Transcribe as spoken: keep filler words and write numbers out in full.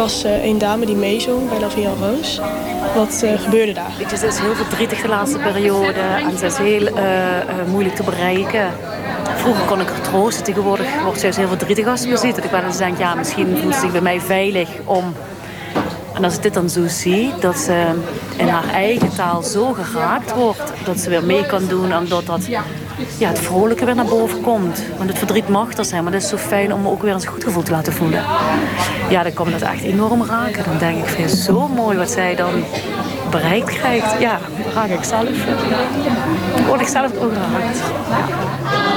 was uh, een dame die meezong bij La Vie en Rose. Wat uh, gebeurde daar? Weet je, ze is heel verdrietig de laatste periode en ze is heel uh, uh, moeilijk te bereiken. Vroeger kon ik haar troosten, tegenwoordig wordt ze juist heel verdrietig als ze me ziet. Dat ik wel eens denk, ja, misschien voelt ze zich bij mij veilig om. En als ik dit dan zo zie, dat ze in haar eigen taal zo geraakt wordt, dat ze weer mee kan doen en dat dat, ja, het vrolijke weer naar boven komt. Want het verdriet mag er zijn, maar het is zo fijn om me ook weer eens een goed gevoel te laten voelen. Ja, dan kan me dat echt enorm raken. Dan denk ik, vind je zo mooi wat zij dan bereikt krijgt. Ja, dan raak ik zelf. Dan word ik zelf ook geraakt. Ja.